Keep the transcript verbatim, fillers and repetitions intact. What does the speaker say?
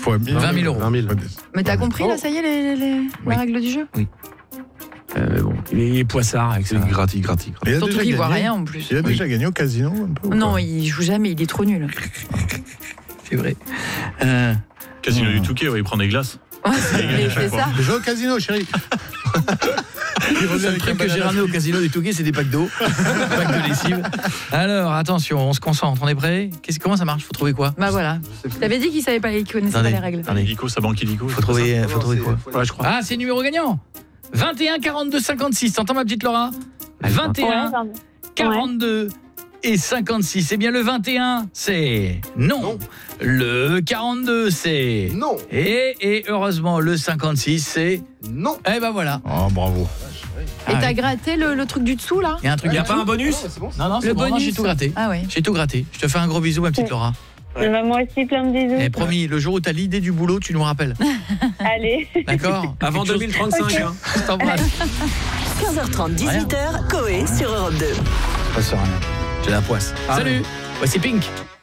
Fois vingt mille euros. vingt mille. Mais t'as compris, là, ça y est, les, les, Oui. la règle du jeu? Oui. Euh, mais bon, il est poissard avec ça. C'est gratis, gratis. Il a Surtout déjà qu'il voit gagné. rien en plus. Il a Oui. déjà gagné au casino un peu, ou Non, pas il joue jamais, il est trop nul. C'est vrai. Euh, Casino du Touquet, ouais, il prend des glaces. Ouais, c'est c'est ça. Je joue au casino, chérie. Il revient Le avec un truc que j'ai banana ramené au split. casino du Touquet, c'est des packs d'eau, des packs de lessive. Alors, attention, on se concentre, on est prêt? Qu'est-ce, comment ça marche? Faut trouver quoi? Bah voilà. T'avais dit qu'il savait pas, qu'il connaissait Attendez. pas les règles. Allez. Illico, sa banque Illico. Faut trouver, faut trouver quoi? Ouais, je crois. Ah, c'est le numéro gagnant. vingt et un quarante-deux cinquante-six. T'entends ma petite Laura? vingt et un quarante-deux et cinquante-six. C'est bien le vingt et un, c'est non. Non. Le quarante-deux, c'est Non. et, et heureusement le cinquante-six, c'est Non. eh ben voilà. Oh, bravo. Et Ah t'as oui. gratté le, le truc du dessous, là? Il y a un truc. Il n'y a du pas dessous un bonus? C'est bon. Non non, c'est Le bon, non, bonus. j'ai tout gratté. Ah ouais. J'ai tout gratté. Je te fais un gros bisou ma petite Laura. Ouais. Moi aussi, plein de bisous. Et promis, le jour où t'as l'idée du boulot, tu nous rappelles. Allez. D'accord? Avant Quelque chose- deux mille trente-cinq. hein. Je t'embrasse. quinze heures trente, dix-huit heures, Coé sur Europe deux. Ça sert à rien. J'ai la poisse. Ah Salut. Voici Pink.